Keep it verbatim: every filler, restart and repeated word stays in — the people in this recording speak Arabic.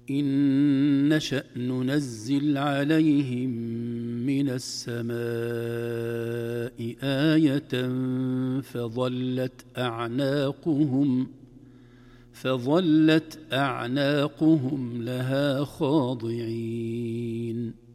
إن نشأ ننزل عليهم من السماء آية فظلت أعناقهم فظلت أعناقهم لها خاضعين